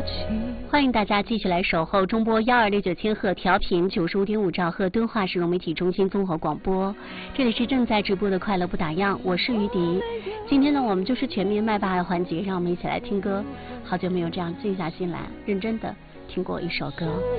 欢迎大家继续来守候中波1269千赫调频95.5兆赫敦化市融媒体中心综合广播，这里是正在直播的快乐不打烊，我是于迪。今天呢，我们就是全民麦霸爱环节，让我们一起来听歌。好久没有这样静下心来认真的听过一首歌。